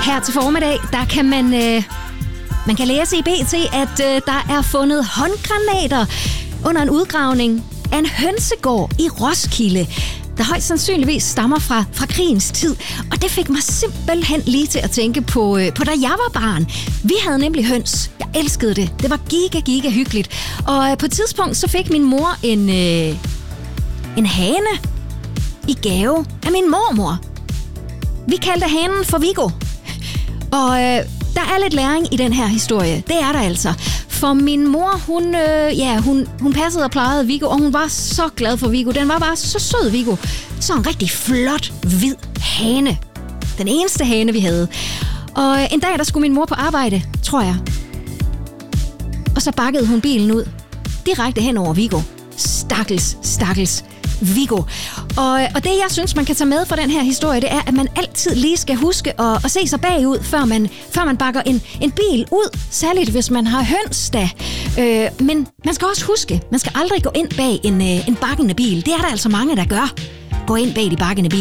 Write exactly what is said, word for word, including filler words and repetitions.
Her til formiddag, der kan man, øh, man kan læse i B T, at øh, der er fundet håndgranater under en udgravning af en hønsegård i Roskilde, der højst sandsynligvis stammer fra, fra krigens tid. Og det fik mig simpelthen lige til at tænke på, øh, på da jeg var barn. Vi havde nemlig høns. Jeg elskede det. Det var giga, giga hyggeligt. Og øh, på et tidspunkt så fik min mor en, øh, en hane i gave af min mormor. Vi kaldte hanen for Viggo. Og øh, der er lidt læring i den her historie. Det er der altså. For min mor, hun, øh, ja, hun, hun passede og plejede Viggo, og hun var så glad for Viggo. Den var bare så sød, Viggo. Så en rigtig flot, hvid hane. Den eneste hane, vi havde. Og øh, en dag, der skulle min mor på arbejde, tror jeg. Og så bakkede hun bilen ud. Direkte hen over Viggo. Stakkels, stakkels Viggo. Og, og det, jeg synes, man kan tage med fra den her historie, det er, at man altid lige skal huske at, at se sig bagud, før man, før man bakker en, en bil ud. Særligt, hvis man har høns da. Øh, men man skal også huske, man skal aldrig gå ind bag en, en bakkende bil. Det er der altså mange, der gør. Gå ind bag de bakkende bil.